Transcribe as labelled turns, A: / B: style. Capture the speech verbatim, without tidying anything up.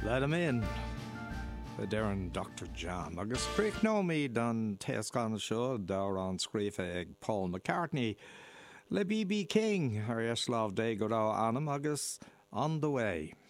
A: Let him in. The Darren Doctor John. Agus Creek no me done task on the show down on screef egg Paul McCartney. Le B B King, her Yeslav day go down on him, agus on the way.